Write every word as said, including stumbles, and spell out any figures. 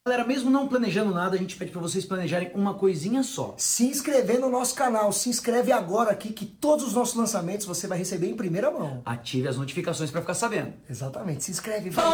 Galera, mesmo não planejando nada, a gente pede pra vocês planejarem uma coisinha só. Se inscrever no nosso canal, se inscreve agora aqui que todos os nossos lançamentos você vai receber em primeira mão. Ative as notificações pra ficar sabendo. Exatamente, se inscreve, vai.